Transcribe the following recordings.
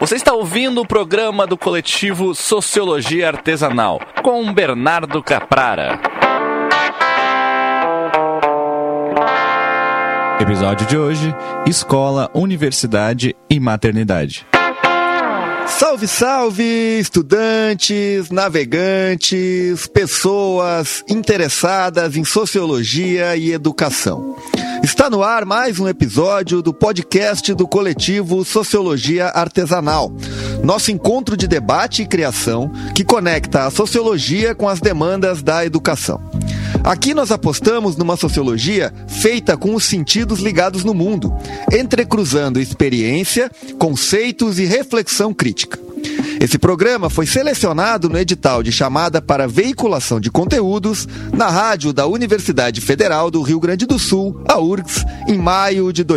Você está ouvindo o programa do coletivo Sociologia Artesanal, com Bernardo Caprara. Episódio de hoje: Escola, Universidade e Maternidade. Salve, salve, estudantes, navegantes, pessoas interessadas em sociologia e educação. Está no ar mais um episódio do podcast do coletivo Sociologia Artesanal, nosso encontro de debate e criação que conecta a sociologia com as demandas da educação. Aqui nós apostamos numa sociologia feita com os sentidos ligados no mundo, entrecruzando experiência, conceitos e reflexão crítica. Esse programa foi selecionado no edital de chamada para veiculação de conteúdos na rádio da Universidade Federal do Rio Grande do Sul, a URGS, em maio de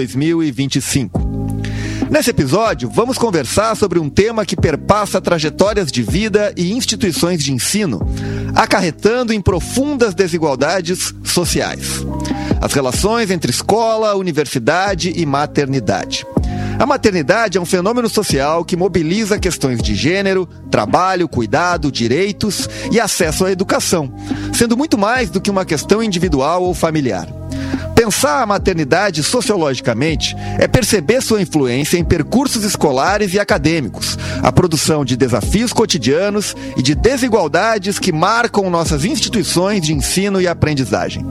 2025. Nesse episódio, vamos conversar sobre um tema que perpassa trajetórias de vida e instituições de ensino, acarretando em profundas desigualdades sociais. As relações entre escola, universidade e maternidade. A maternidade é um fenômeno social que mobiliza questões de gênero, trabalho, cuidado, direitos e acesso à educação, sendo muito mais do que uma questão individual ou familiar. Pensar a maternidade sociologicamente é perceber sua influência em percursos escolares e acadêmicos, a produção de desafios cotidianos e de desigualdades que marcam nossas instituições de ensino e aprendizagem.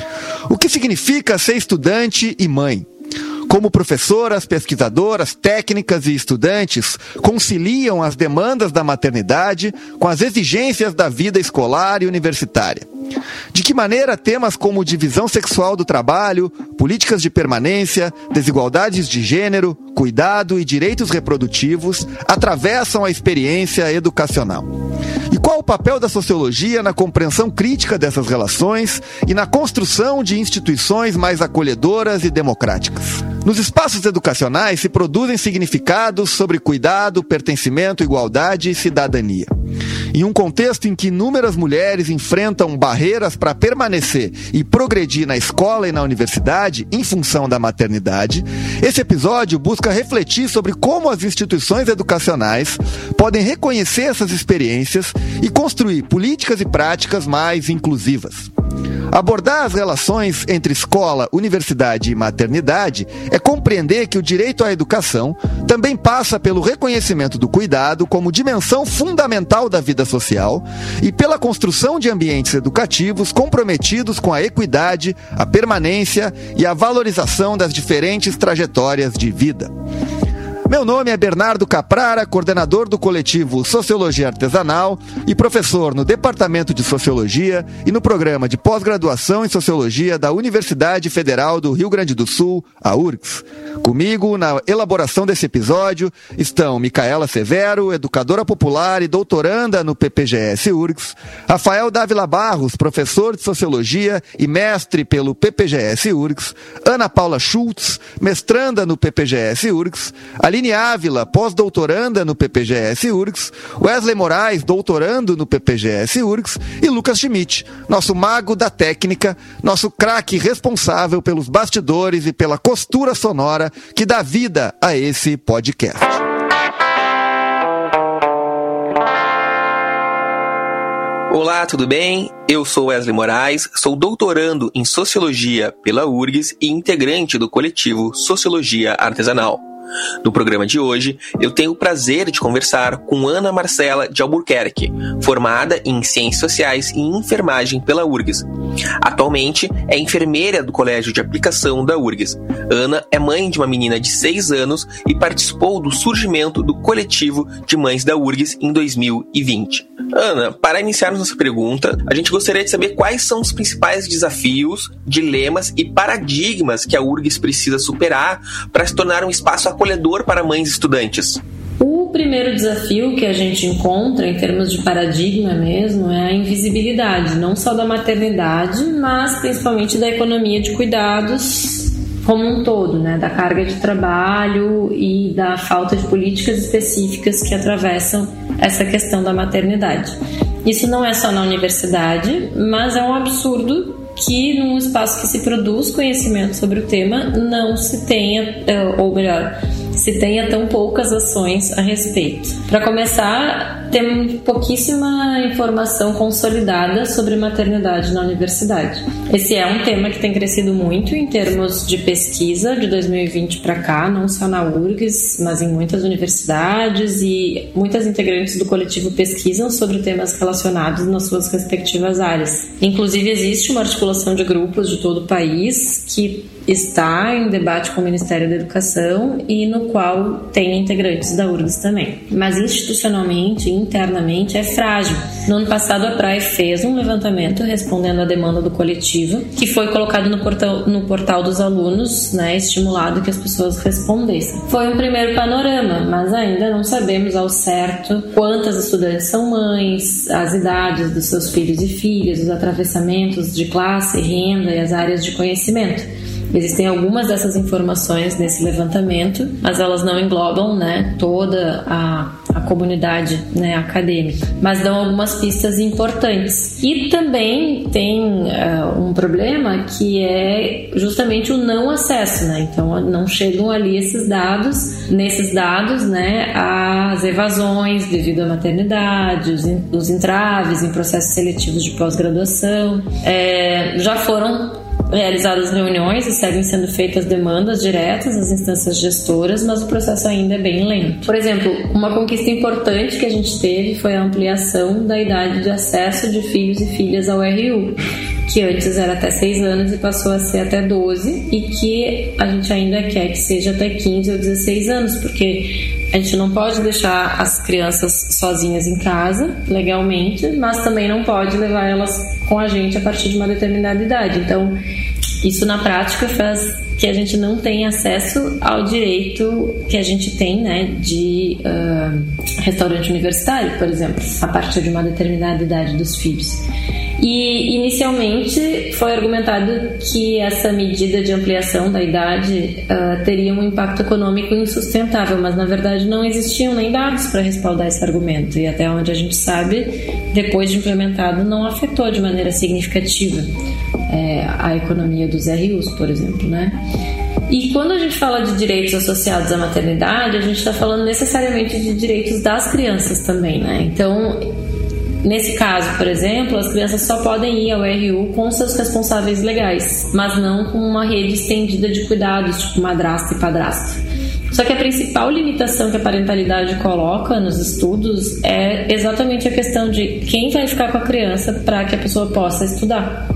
O que significa ser estudante e mãe? Como professoras, pesquisadoras, técnicas e estudantes conciliam as demandas da maternidade com as exigências da vida escolar e universitária? De que maneira temas como divisão sexual do trabalho, políticas de permanência, desigualdades de gênero, cuidado e direitos reprodutivos atravessam a experiência educacional? E qual o papel da sociologia na compreensão crítica dessas relações e na construção de instituições mais acolhedoras e democráticas? Nos espaços educacionais se produzem significados sobre cuidado, pertencimento, igualdade e cidadania. Em um contexto em que inúmeras mulheres enfrentam barreiras para permanecer e progredir na escola e na universidade em função da maternidade, esse episódio busca refletir sobre como as instituições educacionais podem reconhecer essas experiências e construir políticas e práticas mais inclusivas. Abordar as relações entre escola, universidade e maternidade é compreender que o direito à educação também passa pelo reconhecimento do cuidado como dimensão fundamental da vida social e pela construção de ambientes educativos comprometidos com a equidade, a permanência e a valorização das diferentes trajetórias de vida. Meu nome é Bernardo Caprara, coordenador do coletivo Sociologia Artesanal e professor no Departamento de Sociologia e no programa de pós-graduação em Sociologia da Universidade Federal do Rio Grande do Sul, a URGS. Comigo, na elaboração desse episódio, estão Micaela Severo, educadora popular e doutoranda no PPGS URGS, Rafael Dávila Barros, professor de Sociologia e mestre pelo PPGS URGS, Ana Paula Schultz, mestranda no PPGS URGS, Aline Ávila, pós-doutoranda no PPGS URGS, Wesley Moraes, doutorando no PPGS URGS e Lucas Schmidt, nosso mago da técnica, nosso craque responsável pelos bastidores e pela costura sonora que dá vida a esse podcast. Olá, tudo bem? Eu sou Wesley Moraes, sou doutorando em Sociologia pela URGS e integrante do coletivo Sociologia Artesanal. No programa de hoje, eu tenho o prazer de conversar com Ana Marcela de Albuquerque, formada em Ciências Sociais e Enfermagem pela URGS. Atualmente, é enfermeira do Colégio de Aplicação da URGS. Ana é mãe de uma menina de 6 anos e participou do surgimento do coletivo de mães da URGS em 2020. Ana, para iniciarmos nossa pergunta, a gente gostaria de saber quais são os principais desafios, dilemas e paradigmas que a URGS precisa superar para se tornar um espaço acolhedor para mães e estudantes. O primeiro desafio que a gente encontra em termos de paradigma mesmo é a invisibilidade, não só da maternidade, mas principalmente da economia de cuidados como um todo, né? Da carga de trabalho e da falta de políticas específicas que atravessam essa questão da maternidade. Isso não é só na universidade, mas é um absurdo que num espaço que se produz conhecimento sobre o tema não se tenha, ou melhor, se tenha tão poucas ações a respeito. Para começar, temos pouquíssima informação consolidada sobre maternidade na universidade. Esse é um tema que tem crescido muito em termos de pesquisa de 2020 para cá, não só na URGS, mas em muitas universidades, e muitas integrantes do coletivo pesquisam sobre temas relacionados nas suas respectivas áreas. Inclusive, existe uma articulação de grupos de todo o país que está em debate com o Ministério da Educação e no qual tem integrantes da URGS também. Mas institucionalmente, internamente, é frágil. No ano passado, a PRAE fez um levantamento respondendo à demanda do coletivo, que foi colocado no portal dos alunos, né, estimulado que as pessoas respondessem. Foi um primeiro panorama, mas ainda não sabemos ao certo quantas estudantes são mães, as idades dos seus filhos e filhas, os atravessamentos de classe, renda e as áreas de conhecimento. Existem algumas dessas informações nesse levantamento, mas elas não englobam, né, toda a comunidade, né, acadêmica, mas dão algumas pistas importantes. E também tem um problema que é justamente o não acesso, né? Então não chegam ali nesses dados, né, as evasões devido à maternidade, os entraves em processos seletivos de pós-graduação. Já foram realizadas reuniões e seguem sendo feitas demandas diretas às instâncias gestoras, mas o processo ainda é bem lento. Por exemplo, uma conquista importante que a gente teve foi a ampliação da idade de acesso de filhos e filhas ao RU, que antes era até 6 anos e passou a ser até 12, e que a gente ainda quer que seja até 15 ou 16 anos, porque a gente não pode deixar as crianças sozinhas em casa, legalmente, mas também não pode levar elas com a gente a partir de uma determinada idade. Então, isso na prática faz que a gente não tenha acesso ao direito que a gente tem, né, de restaurante universitário, por exemplo, a partir de uma determinada idade dos filhos. E inicialmente foi argumentado que essa medida de ampliação da idade teria um impacto econômico insustentável, mas na verdade não existiam nem dados para respaldar esse argumento, e até onde a gente sabe, depois de implementado, não afetou de maneira significativa a economia dos RUs, por exemplo, né? E quando a gente fala de direitos associados à maternidade, a gente está falando necessariamente de direitos das crianças também, né? Então, nesse caso, por exemplo, as crianças só podem ir ao RU com seus responsáveis legais, mas não com uma rede estendida de cuidados, tipo madrasta e padrasto. Só que a principal limitação que a parentalidade coloca nos estudos é exatamente a questão de quem vai ficar com a criança para que a pessoa possa estudar.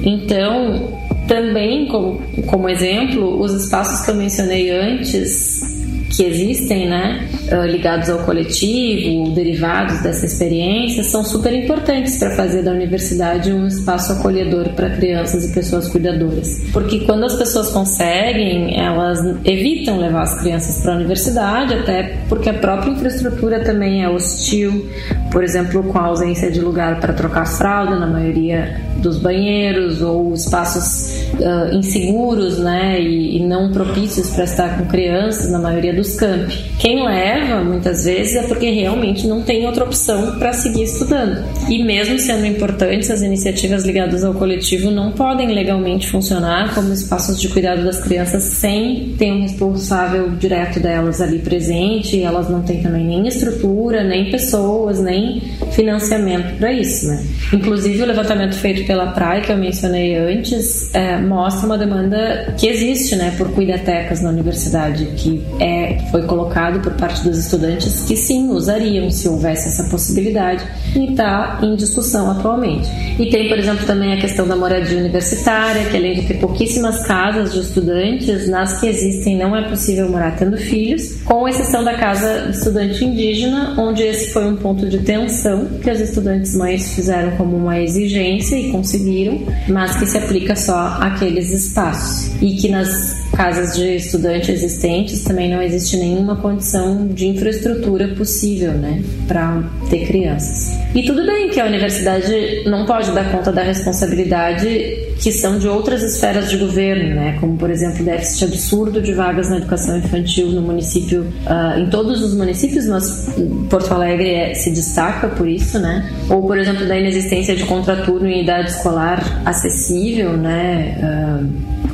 Então, também como exemplo, os espaços que eu mencionei antes, que existem, né, ligados ao coletivo, derivados dessa experiência, são super importantes para fazer da universidade um espaço acolhedor para crianças e pessoas cuidadoras. Porque quando as pessoas conseguem, elas evitam levar as crianças para a universidade, até porque a própria infraestrutura também é hostil, por exemplo, com a ausência de lugar para trocar fralda na maioria dos banheiros, ou espaços inseguros, né, e não propícios para estar com crianças na maioria dos campi. Quem leva, muitas vezes, é porque realmente não tem outra opção para seguir estudando. E mesmo sendo importantes, as iniciativas ligadas ao coletivo não podem legalmente funcionar como espaços de cuidado das crianças sem ter um responsável direto delas ali presente, e elas não têm também nem estrutura, nem pessoas, nem financiamento para isso, né? Inclusive, o levantamento feito pela PRAE, que eu mencionei antes, mostra uma demanda que existe, né, por cuidatecas na universidade, que foi colocado por parte dos estudantes que sim, usariam se houvesse essa possibilidade, e está em discussão atualmente. E tem, por exemplo, também a questão da moradia universitária, que além de ter pouquíssimas casas de estudantes, nas que existem não é possível morar tendo filhos, com exceção da casa de estudante indígena, onde esse foi um ponto de tensão que as estudantes mães fizeram como uma exigência e conseguiram, mas que se aplica só àqueles espaços. E que nas casas de estudante existentes também não existe nenhuma condição de infraestrutura possível, né, para ter crianças. E tudo bem que a universidade não pode dar conta da responsabilidade que são de outras esferas de governo, né, como por exemplo o déficit absurdo de vagas na educação infantil no município, em todos os municípios, mas Porto Alegre se destaca por isso, né, ou por exemplo da inexistência de contraturno em idade escolar acessível, né,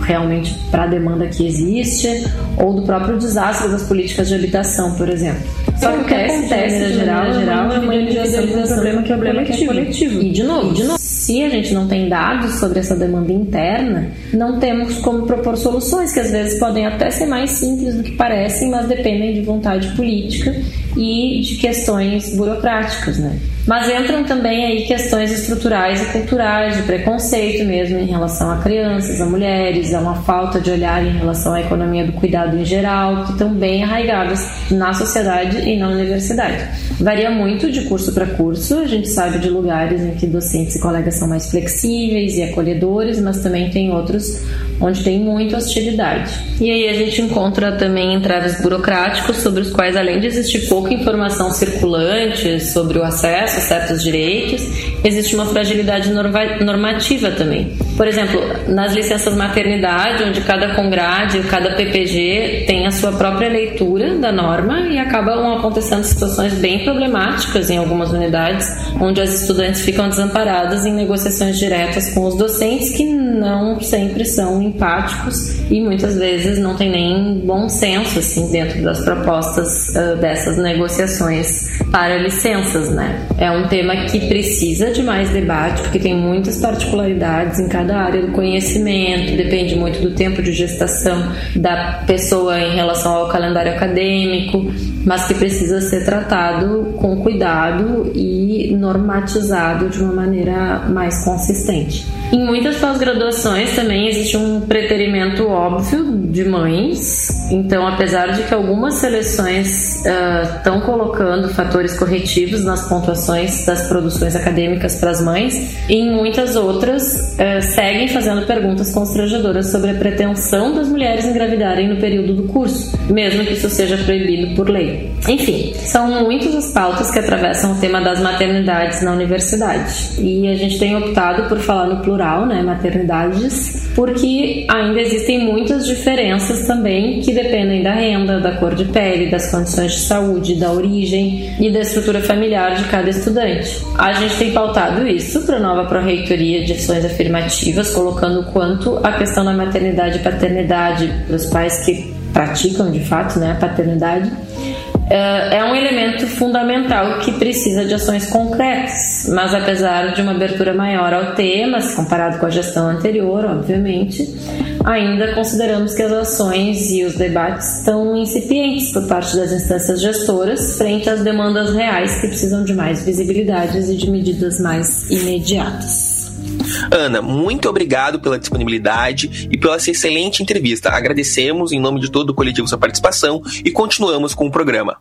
realmente para a demanda que existe, ou do próprio desastre das políticas de habitação, por exemplo. Só que o que acontece, de maneira geral, é uma individualização de um problema que é coletivo. E, de novo, se a gente não tem dados sobre essa demanda interna, não temos como propor soluções que às vezes podem até ser mais simples do que parecem, mas dependem de vontade política e de questões burocráticas, né? Mas entram também aí questões estruturais e culturais, de preconceito mesmo em relação a crianças, a mulheres, a uma falta de olhar em relação à economia do cuidado em geral, que estão bem arraigadas na sociedade e na universidade. Varia muito de curso para curso, a gente sabe de lugares em que docentes e colegas são mais flexíveis e acolhedores, mas também tem outros onde tem muita hostilidade. E aí a gente encontra também entraves burocráticos sobre os quais, além de existir pouca informação circulante sobre o acesso a certos direitos, existe uma fragilidade normativa também. Por exemplo, nas licenças maternidade, onde cada Congrade, cada PPG tem a sua própria leitura da norma e acabam acontecendo situações bem problemáticas em algumas unidades, onde as estudantes ficam desamparadas em negociações diretas com os docentes que não sempre são empáticos e muitas vezes não tem nem bom senso assim, dentro das propostas dessas negociações para licenças, né? É um tema que precisa de mais debate, porque tem muitas particularidades em cada área do conhecimento, depende muito do tempo de gestação da pessoa em relação ao calendário acadêmico, mas que precisa ser tratado com cuidado e normatizado de uma maneira mais consistente. Em muitas pós-graduações também existe um preterimento óbvio de mães, então apesar de que algumas seleções estão colocando fatores corretivos nas pontuações das produções acadêmicas para as mães, em muitas outras seguem fazendo perguntas constrangedoras sobre a pretensão das mulheres engravidarem no período do curso, mesmo que isso seja proibido por lei. Enfim, são muitas as pautas que atravessam o tema das maternidades na universidade e a gente tem optado por falar no plural, né, maternidades, porque ainda existem muitas diferenças também que dependem da renda, da cor de pele, das condições de saúde, da origem e da estrutura familiar de cada estudante. A gente tem pautado isso para a nova pró-reitoria de ações afirmativas, colocando o quanto a questão da maternidade e paternidade dos pais que praticam de fato, né, a paternidade é um elemento fundamental que precisa de ações concretas, mas apesar de uma abertura maior ao tema, se comparado com a gestão anterior, obviamente, ainda consideramos que as ações e os debates estão incipientes por parte das instâncias gestoras frente às demandas reais que precisam de mais visibilidades e de medidas mais imediatas. Ana, muito obrigado pela disponibilidade e pela excelente entrevista. Agradecemos em nome de todo o coletivo sua participação e continuamos com o programa.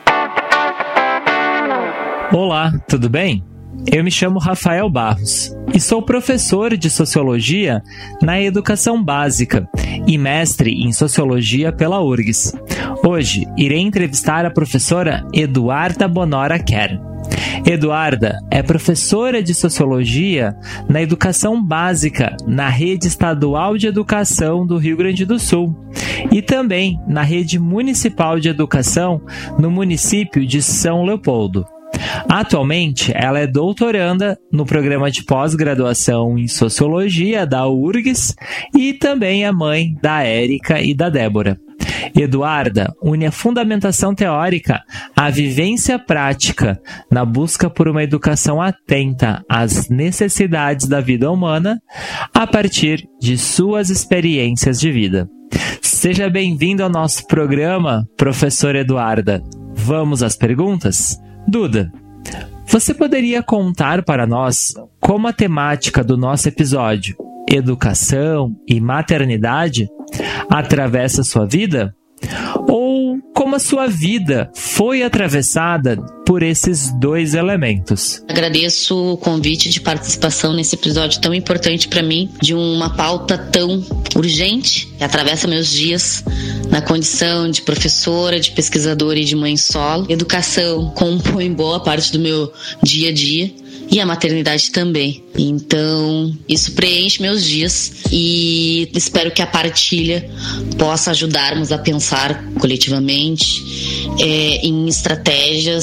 Olá, tudo bem? Eu me chamo Rafael Barros e sou professor de Sociologia na Educação Básica e mestre em Sociologia pela URGS. Hoje, irei entrevistar a professora Eduarda Bonora Kerr. Eduarda é professora de Sociologia na Educação Básica na Rede Estadual de Educação do Rio Grande do Sul e também na Rede Municipal de Educação no município de São Leopoldo. Atualmente, ela é doutoranda no programa de pós-graduação em Sociologia da URGS e também é mãe da Érica e da Débora. Eduarda une a fundamentação teórica à vivência prática na busca por uma educação atenta às necessidades da vida humana a partir de suas experiências de vida. Seja bem-vindo ao nosso programa, professora Eduarda. Vamos às perguntas? Duda, você poderia contar para nós como a temática do nosso episódio, educação e maternidade, atravessa sua vida? Ou como a sua vida foi atravessada por esses dois elementos? Agradeço o convite de participação nesse episódio tão importante para mim, de uma pauta tão urgente, que atravessa meus dias na condição de professora, de pesquisadora e de mãe solo. Educação compõe boa parte do meu dia a dia. E a maternidade também. Então, isso preenche meus dias e espero que a partilha possa ajudarmos a pensar coletivamente em estratégias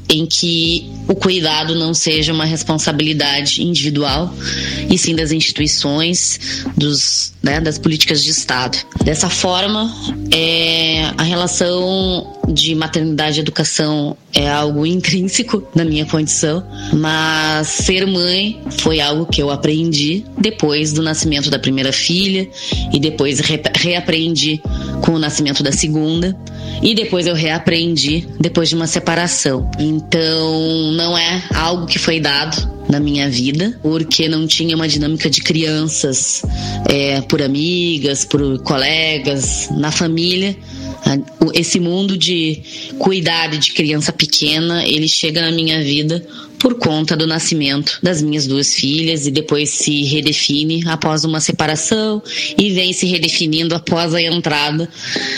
em que o cuidado não seja uma responsabilidade individual, e sim das instituições, das políticas de Estado. Dessa forma, a relação de maternidade e educação é algo intrínseco na minha condição, mas ser mãe foi algo que eu aprendi depois do nascimento da primeira filha, e depois reaprendi com o nascimento da segunda, e depois eu reaprendi depois de uma separação. Então não é algo que foi dado na minha vida, porque não tinha uma dinâmica de crianças por amigas, por colegas, na família. Esse mundo de cuidar de criança pequena, ele chega na minha vida por conta do nascimento das minhas duas filhas, e depois se redefine após uma separação e vem se redefinindo após a entrada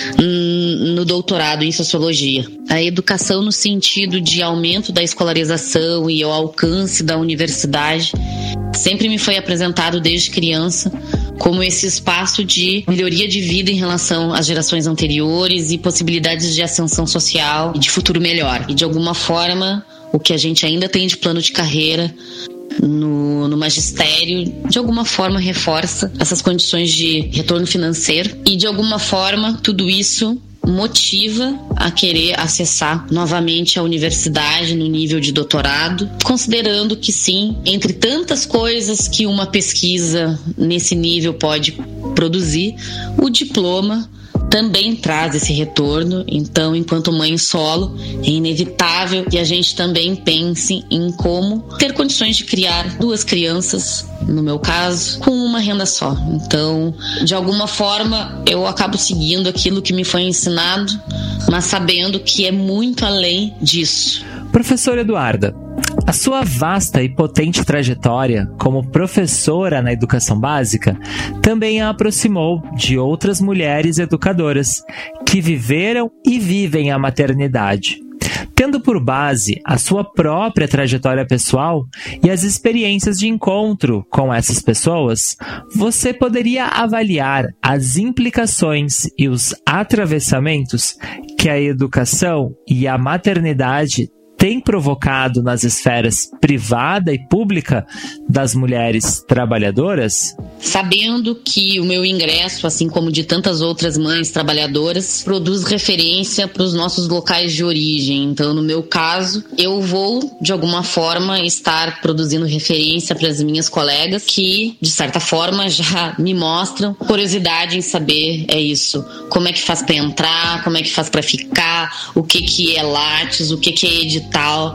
no doutorado em sociologia. A educação no sentido de aumento da escolarização e o alcance da universidade sempre me foi apresentado desde criança como esse espaço de melhoria de vida em relação às gerações anteriores e possibilidades de ascensão social e de futuro melhor. E de alguma forma, o que a gente ainda tem de plano de carreira no magistério, de alguma forma reforça essas condições de retorno financeiro, e de alguma forma tudo isso motiva a querer acessar novamente a universidade no nível de doutorado, considerando que sim, entre tantas coisas que uma pesquisa nesse nível pode produzir, o diploma também traz esse retorno. Então, enquanto mãe solo, é inevitável que a gente também pense em como ter condições de criar duas crianças, no meu caso, com uma renda só. Então, de alguma forma, eu acabo seguindo aquilo que me foi ensinado, mas sabendo que é muito além disso. Professora Eduarda, a sua vasta e potente trajetória como professora na educação básica também a aproximou de outras mulheres educadoras que viveram e vivem a maternidade. Tendo por base a sua própria trajetória pessoal e as experiências de encontro com essas pessoas, você poderia avaliar as implicações e os atravessamentos que a educação e a maternidade tem provocado nas esferas privada e pública das mulheres trabalhadoras? Sabendo que o meu ingresso, assim como de tantas outras mães trabalhadoras, produz referência para os nossos locais de origem. Então, no meu caso, eu vou, de alguma forma, estar produzindo referência para as minhas colegas que, de certa forma, já me mostram curiosidade em saber isso. Como é que faz para entrar, como é que faz para ficar, o que é Lattes, o que é edital,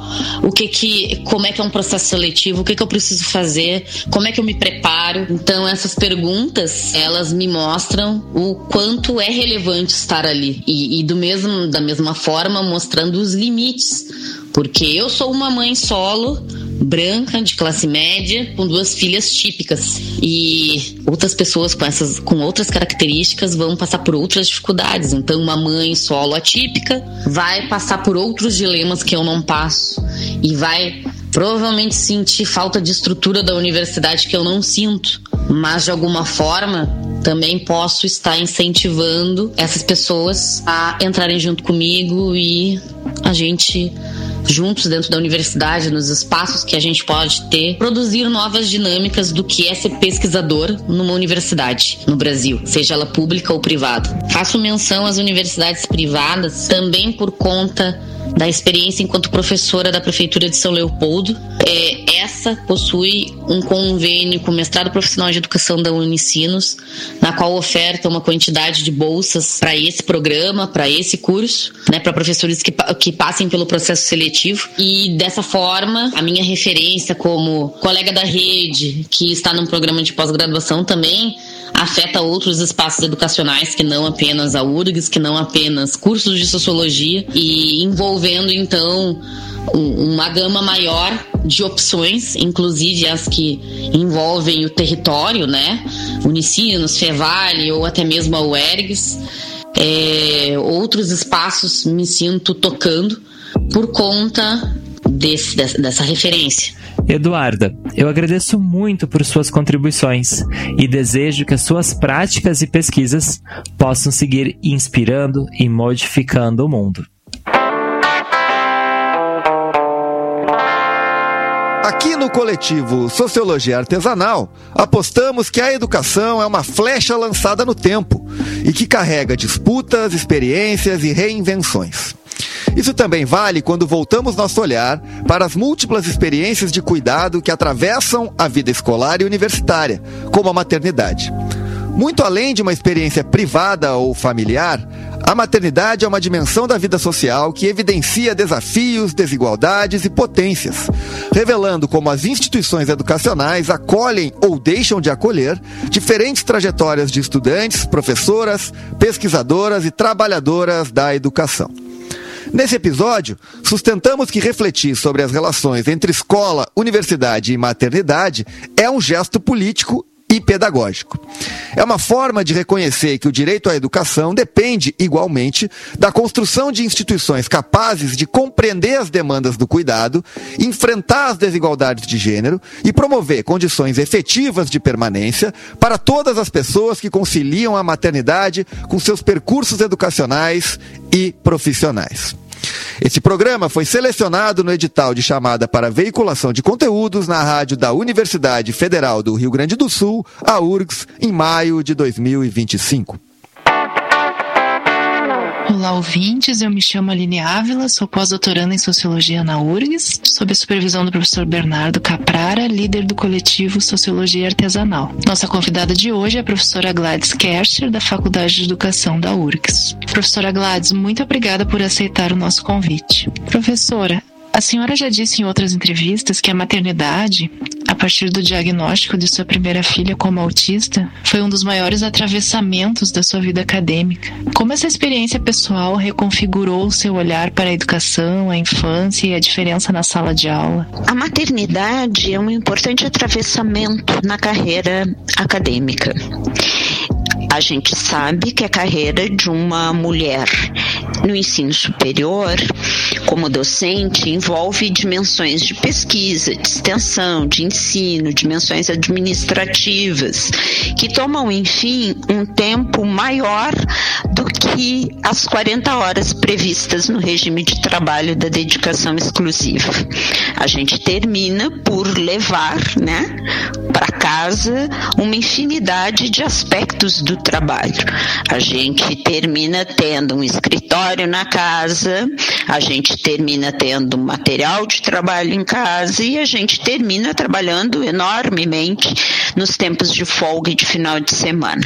como é que é um processo seletivo, o que eu preciso fazer, como é que eu me preparo. Então, essas perguntas, elas me mostram o quanto é relevante estar ali, e da mesma forma mostrando os limites, porque eu sou uma mãe solo, branca, de classe média, com duas filhas típicas, e outras pessoas com outras características vão passar por outras dificuldades. Então, uma mãe solo atípica vai passar por outros dilemas que eu não passo, e vai provavelmente sentir falta de estrutura da universidade que eu não sinto, mas de alguma forma também posso estar incentivando essas pessoas a entrarem junto comigo, e a gente, juntos dentro da universidade, nos espaços que a gente pode ter, produzir novas dinâmicas do que é ser pesquisador numa universidade no Brasil, seja ela pública ou privada. Faço menção às universidades privadas também por conta da experiência enquanto professora da Prefeitura de São Leopoldo. Essa possui um convênio com o mestrado profissional de educação da Unicinos, na qual oferta uma quantidade de bolsas para esse programa, para esse curso, para professores que passem pelo processo seletivo. E dessa forma, a minha referência como colega da rede, que está num programa de pós-graduação, também afeta outros espaços educacionais, que não apenas a URGS, que não apenas cursos de sociologia, e envolvendo então uma gama maior de opções, inclusive as que envolvem o território, Unicinos, Fevale ou até mesmo a UERGS. Outros espaços me sinto tocando por conta dessa referência. Eduarda, eu agradeço muito por suas contribuições e desejo que as suas práticas e pesquisas possam seguir inspirando e modificando o mundo. Aqui no coletivo Sociologia Artesanal, apostamos que a educação é uma flecha lançada no tempo e que carrega disputas, experiências e reinvenções. Isso também vale quando voltamos nosso olhar para as múltiplas experiências de cuidado que atravessam a vida escolar e universitária, como a maternidade. Muito além de uma experiência privada ou familiar, a maternidade é uma dimensão da vida social que evidencia desafios, desigualdades e potências, revelando como as instituições educacionais acolhem ou deixam de acolher diferentes trajetórias de estudantes, professoras, pesquisadoras e trabalhadoras da educação. Nesse episódio, sustentamos que refletir sobre as relações entre escola, universidade e maternidade é um gesto político e pedagógico. É uma forma de reconhecer que o direito à educação depende, igualmente, da construção de instituições capazes de compreender as demandas do cuidado, enfrentar as desigualdades de gênero e promover condições efetivas de permanência para todas as pessoas que conciliam a maternidade com seus percursos educacionais e profissionais. Esse programa foi selecionado no edital de chamada para veiculação de conteúdos na rádio da Universidade Federal do Rio Grande do Sul, a URGS, em maio de 2025. Olá, ouvintes. Eu me chamo Aline Ávila, sou pós-doutoranda em Sociologia na URGS, sob a supervisão do professor Bernardo Caprara, líder do coletivo Sociologia Artesanal. Nossa convidada de hoje é a professora Gladys Kercher, da Faculdade de Educação da URGS. Professora Gladys, muito obrigada por aceitar o nosso convite. Professora, a senhora já disse em outras entrevistas que a maternidade, a partir do diagnóstico de sua primeira filha como autista, foi um dos maiores atravessamentos da sua vida acadêmica. Como essa experiência pessoal reconfigurou o seu olhar para a educação, a infância e a diferença na sala de aula? A maternidade é um importante atravessamento na carreira acadêmica. A gente sabe que a carreira de uma mulher no ensino superior, como docente, envolve dimensões de pesquisa, de extensão, de ensino, dimensões administrativas, que tomam, enfim, um tempo maior do que as 40 horas previstas no regime de trabalho da dedicação exclusiva. A gente termina por levar, para casa uma infinidade de aspectos do trabalho. A gente termina tendo um escritório na casa, a gente termina tendo material de trabalho em casa e a gente termina trabalhando enormemente nos tempos de folga e de final de semana.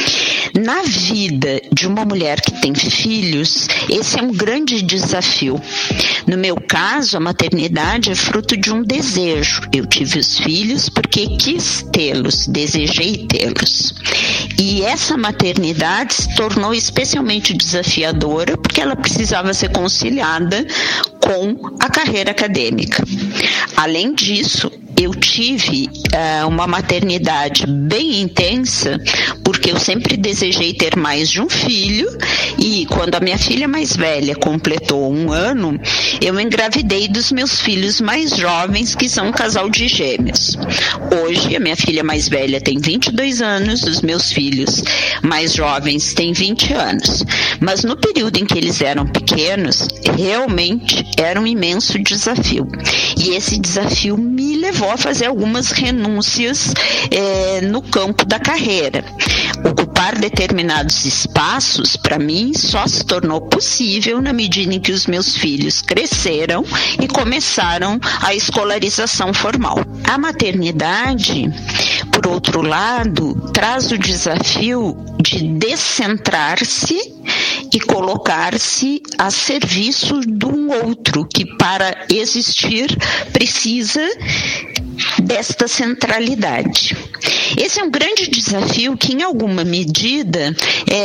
Na vida de uma mulher que tem filhos, esse é um grande desafio. No meu caso, a maternidade é fruto de um desejo. Eu tive os filhos porque quis tê-los, desejei tê-los. E essa maternidade se tornou especialmente desafiadora porque ela precisava ser conciliada com a carreira acadêmica. Além disso, eu tive uma maternidade bem intensa, porque eu sempre desejei ter mais de um filho, e quando a minha filha mais velha completou 1 ano, eu engravidei dos meus filhos mais jovens, que são um casal de gêmeos. Hoje, a minha filha mais velha tem 22 anos, os meus filhos mais jovens têm 20 anos. Mas no período em que eles eram pequenos, realmente era um imenso desafio. E esse desafio me levou a fazer algumas renúncias no campo da carreira. Ocupar determinados espaços, para mim, só se tornou possível na medida em que os meus filhos cresceram e começaram a escolarização formal. A maternidade, por outro lado, traz o desafio de descentrar-se e colocar-se a serviço de um outro que, para existir, precisa desta centralidade. Esse é um grande desafio que, em alguma medida,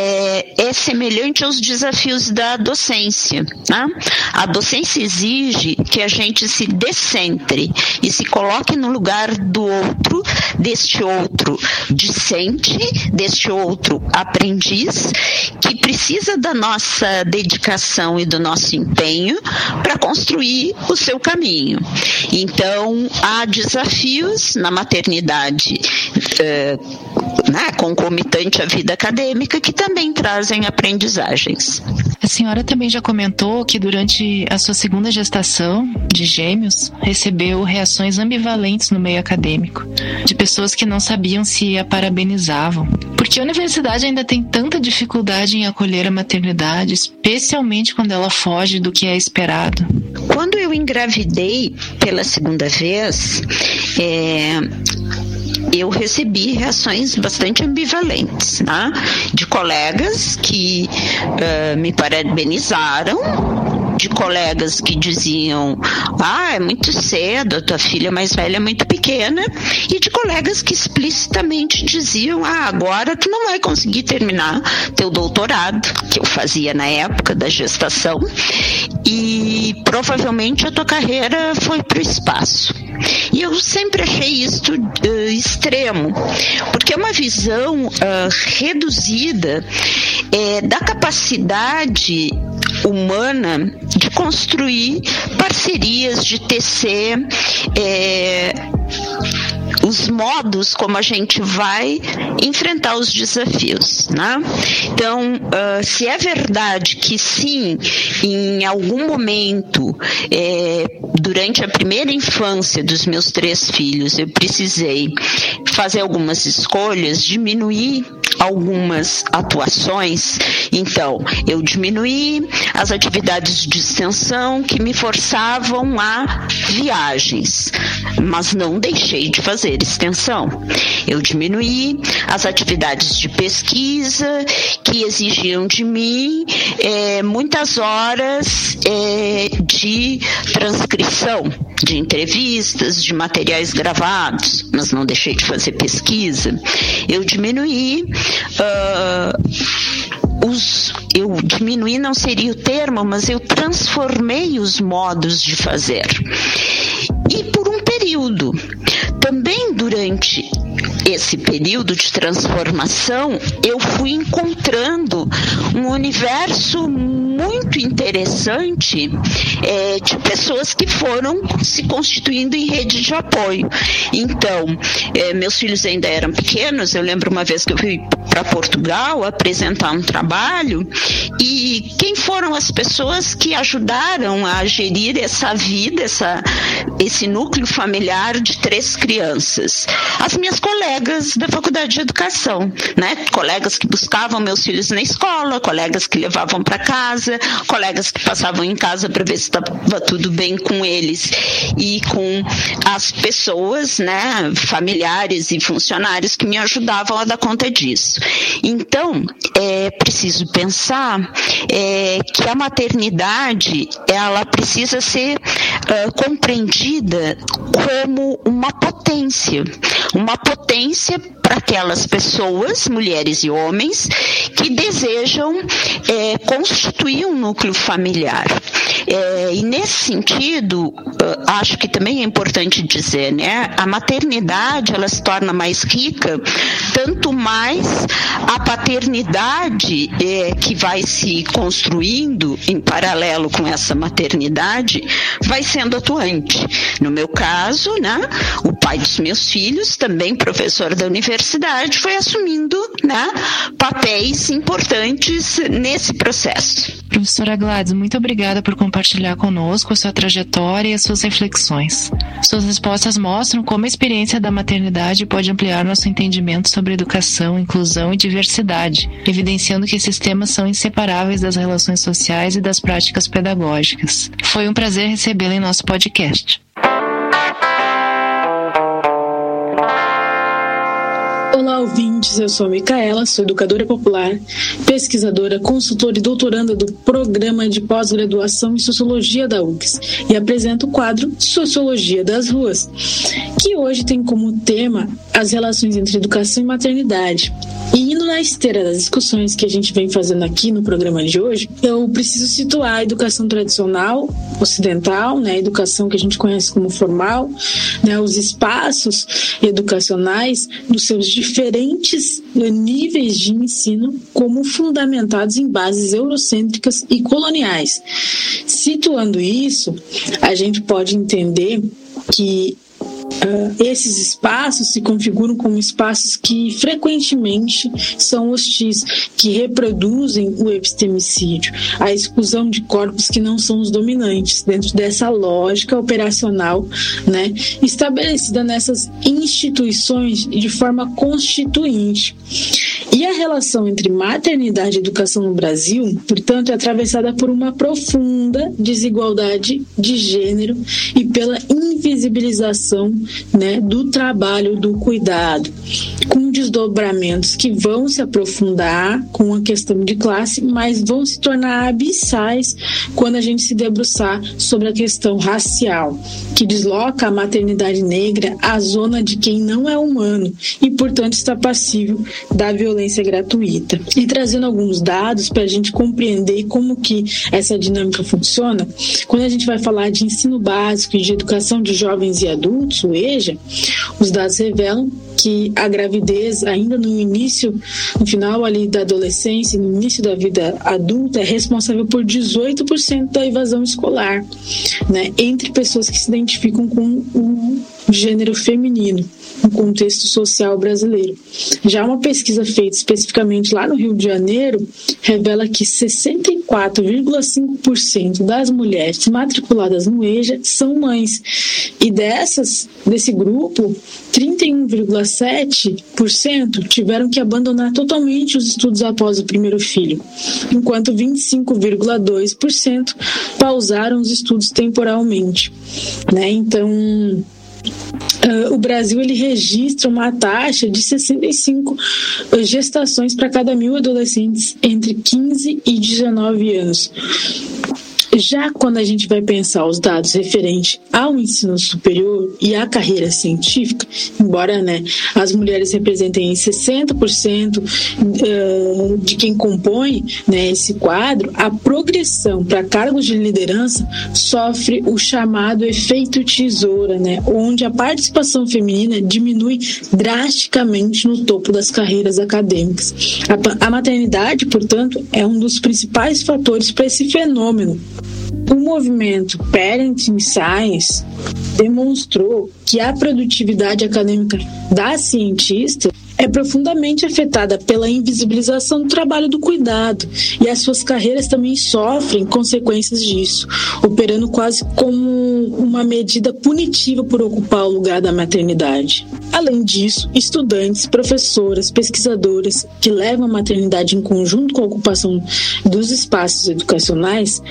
é semelhante aos desafios da docência. Tá? A docência exige que a gente se descentre e se coloque no lugar do outro, deste outro discente, deste outro aprendiz, que precisa da nossa dedicação e do nosso empenho para construir o seu caminho. Então, há desafios na maternidade concomitante à vida acadêmica que também trazem aprendizagens. senhora também já comentou que durante a sua segunda gestação de gêmeos, recebeu reações ambivalentes no meio acadêmico, de pessoas que não sabiam se a parabenizavam. Por que a universidade ainda tem tanta dificuldade em acolher a maternidade, especialmente quando ela foge do que é esperado? Quando eu engravidei pela segunda vez, eu recebi reações bastante ambivalentes, né? De colegas que me parabenizaram, de colegas que diziam: é muito cedo, a tua filha mais velha é muito pequena, e de colegas que explicitamente diziam: agora tu não vai conseguir terminar teu doutorado, que eu fazia na época da gestação, e provavelmente a tua carreira foi para o espaço. E eu sempre achei isso extremo, porque é uma visão reduzida da capacidade humana de construir parcerias, de tecer os modos como a gente vai enfrentar os desafios, né? Então, se é verdade que sim, em algum momento, durante a primeira infância dos meus 3 filhos, eu precisei fazer algumas escolhas, diminuir algumas atuações, então eu diminuí as atividades de extensão que me forçavam a viagens, mas não deixei de fazer extensão. Eu diminuí as atividades de pesquisa que exigiam de mim muitas horas de transcrição de entrevistas, de materiais gravados, mas não deixei de fazer pesquisa. Eu diminuí eu diminuí não seria o termo, mas eu transformei os modos de fazer. E por um período, também durante esse período de transformação, eu fui encontrando um universo muito interessante de pessoas que foram se constituindo em rede de apoio. Então, meus filhos ainda eram pequenos. Eu lembro uma vez que eu fui para Portugal apresentar um trabalho, e quem foram as pessoas que ajudaram a gerir essa vida, esse núcleo familiar de 3 crianças? As minhas colegas da Faculdade de Educação, né? Colegas que buscavam meus filhos na escola, colegas que levavam para casa, colegas que passavam em casa para ver se estava tudo bem com eles e com as pessoas, né, familiares e funcionários que me ajudavam a dar conta disso. Então, é preciso pensar que a maternidade, ela precisa ser compreendida como uma potência para aquelas pessoas, mulheres e homens, que desejam constituir um núcleo familiar. E nesse sentido, acho que também é importante dizer, né, a maternidade, ela se torna mais rica, tanto mais a paternidade que vai se construindo em paralelo com essa maternidade vai sendo atuante. No meu caso, né, o pai dos meus filhos, também professor da universidade, foi assumindo, né, papéis importantes nesse processo. Professora Gladys, muito obrigada por compartilhar conosco a sua trajetória e as suas reflexões. Suas respostas mostram como a experiência da maternidade pode ampliar nosso entendimento sobre educação, inclusão e diversidade, evidenciando que esses temas são inseparáveis das relações sociais e das práticas pedagógicas. Foi um prazer recebê-la em nosso podcast. Olá, ouvintes, eu sou a Micaela, sou educadora popular, pesquisadora, consultora e doutoranda do Programa de Pós-Graduação em Sociologia da URGS e apresento o quadro Sociologia das Ruas, que hoje tem como tema as relações entre educação e maternidade. E indo na esteira das discussões que a gente vem fazendo aqui no programa de hoje, eu preciso situar a educação tradicional, ocidental, né, a educação que a gente conhece como formal, né, os espaços educacionais dos seus diferentes níveis de ensino como fundamentados em bases eurocêntricas e coloniais. Situando isso, a gente pode entender que Esses espaços se configuram como espaços que frequentemente são hostis, que reproduzem o epistemicídio, a exclusão de corpos que não são os dominantes, dentro dessa lógica operacional, né, estabelecida nessas instituições de forma constituinte. E a relação entre maternidade e educação no Brasil, portanto, é atravessada por uma profunda desigualdade de gênero e pela invisibilização, né, do trabalho do cuidado, com desdobramentos que vão se aprofundar com a questão de classe, mas vão se tornar abissais quando a gente se debruçar sobre a questão racial, que desloca a maternidade negra à zona de quem não é humano e, portanto, está passível da violência gratuita. E trazendo alguns dados para a gente compreender como que essa dinâmica funciona, quando a gente vai falar de ensino básico e de educação de jovens e adultos, o EJA, os dados revelam que a gravidez, ainda no final ali da adolescência, no início da vida adulta, é responsável por 18% da evasão escolar, né, entre pessoas que se identificam com o gênero feminino, no contexto social brasileiro. Já uma pesquisa feita especificamente lá no Rio de Janeiro revela que 64,5% das mulheres matriculadas no EJA são mães. E desse grupo, 31,7% tiveram que abandonar totalmente os estudos após o primeiro filho, enquanto 25,2% pausaram os estudos temporalmente, né? Então, o Brasil ele registra uma taxa de 65 gestações para cada 1.000 adolescentes entre 15 e 19 anos. Já quando a gente vai pensar os dados referentes ao ensino superior e à carreira científica, embora, né, as mulheres representem 60% de quem compõe, né, esse quadro, a progressão para cargos de liderança sofre o chamado efeito tesoura, né, onde a participação feminina diminui drasticamente no topo das carreiras acadêmicas. A maternidade, portanto, é um dos principais fatores para esse fenômeno. O movimento Parenting Science demonstrou que a produtividade acadêmica das cientistas é profundamente afetada pela invisibilização do trabalho do cuidado, e as suas carreiras também sofrem consequências disso, operando quase como uma medida punitiva por ocupar o lugar da maternidade. Além disso, estudantes, professoras, pesquisadoras que levam a maternidade em conjunto com a ocupação dos espaços educacionais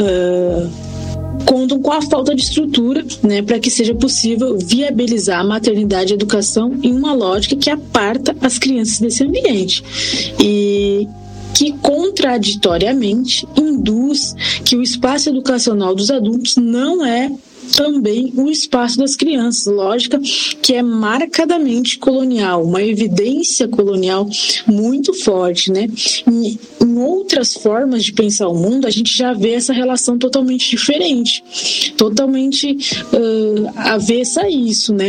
contam com a falta de estrutura, né, para que seja possível viabilizar a maternidade e a educação em uma lógica que aparta as crianças desse ambiente e que contraditoriamente induz que o espaço educacional dos adultos não é também o espaço das crianças, lógica que é marcadamente colonial, uma evidência colonial muito forte, né? E em outras formas de pensar o mundo, a gente já vê essa relação totalmente diferente, totalmente avessa a isso, né?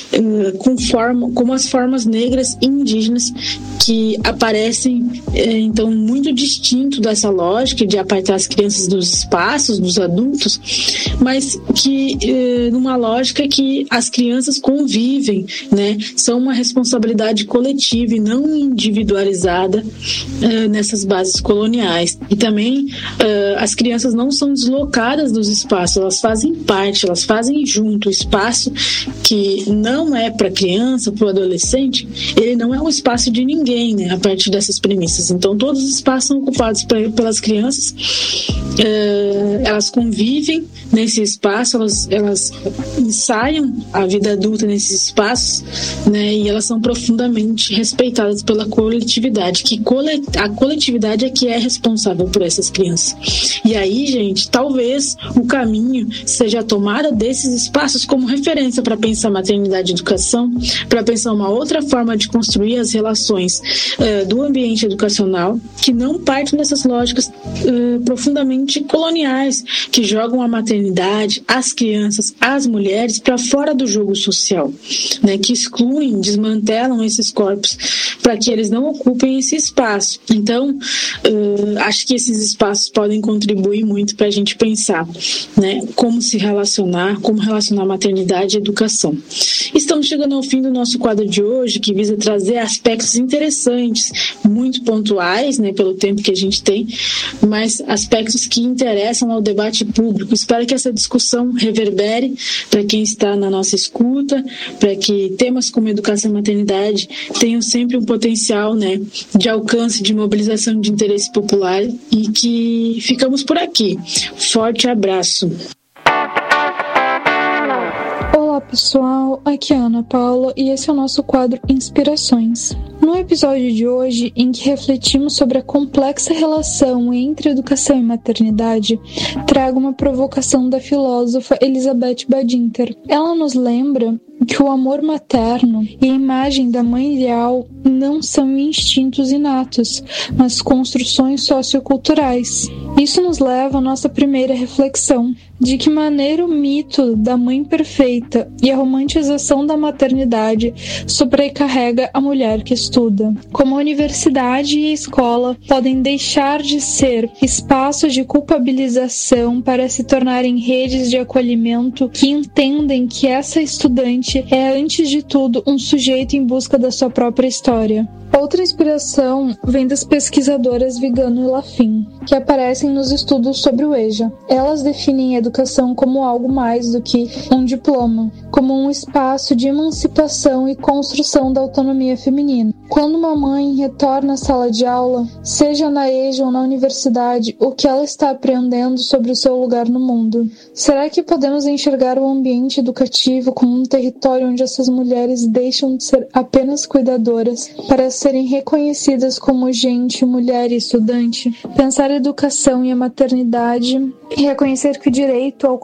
Como as formas negras e indígenas que aparecem, então, muito distinto dessa lógica de apartar as crianças dos espaços, dos adultos, mas que numa lógica que as crianças convivem, né? São uma responsabilidade coletiva e não individualizada nessas bases coloniais. E também as crianças não são deslocadas dos espaços, elas fazem parte, elas fazem junto. O espaço que não é para a criança, para o adolescente, ele não é um espaço de ninguém, né? A partir dessas premissas. Então, todos os espaços são ocupados pelas crianças, elas convivem nesse espaço, elas ensaiam a vida adulta nesses espaços, né, e elas são profundamente respeitadas pela coletividade, a coletividade é que é responsável por essas crianças. E aí, gente, talvez o caminho seja a tomada desses espaços como referência para pensar maternidade e educação, para pensar uma outra forma de construir as relações do ambiente educacional, que não partem dessas lógicas profundamente coloniais, que jogam a maternidade, as crianças, as mulheres, para fora do jogo social, né, que excluem, desmantelam esses corpos para que eles não ocupem esse espaço. Então, acho que esses espaços podem contribuir muito para a gente pensar, né, como se relacionar, como relacionar maternidade e educação. Estamos chegando ao fim do nosso quadro de hoje, que visa trazer aspectos interessantes, muito pontuais, né, pelo tempo que a gente tem, mas aspectos que interessam ao debate público. Espero que essa discussão reverbere para quem está na nossa escuta, para que temas como educação e maternidade tenham sempre um potencial, né, de alcance, de mobilização de interesse popular, e que ficamos por aqui. Forte abraço. Olá pessoal, aqui é a Ana Paula e esse é o nosso quadro Inspirações. No episódio de hoje, em que refletimos sobre a complexa relação entre educação e maternidade, trago uma provocação da filósofa Elizabeth Badinter. Ela nos lembra que o amor materno e a imagem da mãe ideal não são instintos inatos, mas construções socioculturais. Isso nos leva à nossa primeira reflexão: de que maneira o mito da mãe perfeita e a romantização da maternidade sobrecarrega a mulher que estuda. Como a universidade e a escola podem deixar de ser espaços de culpabilização para se tornarem redes de acolhimento que entendem que essa estudante é, antes de tudo, um sujeito em busca da sua própria história. Outra inspiração vem das pesquisadoras Vigano e Lafin, que aparecem nos estudos sobre o EJA. Elas definem a educação como algo mais do que um diploma, como um espaço de emancipação e construção da autonomia feminina. Quando uma mãe retorna à sala de aula, seja na EJA ou na universidade, o que ela está aprendendo sobre o seu lugar no mundo? Será que podemos enxergar o ambiente educativo como um território onde essas mulheres deixam de ser apenas cuidadoras para serem reconhecidas como gente, mulher e estudante? Pensar a educação e a maternidade e reconhecer que o direito ao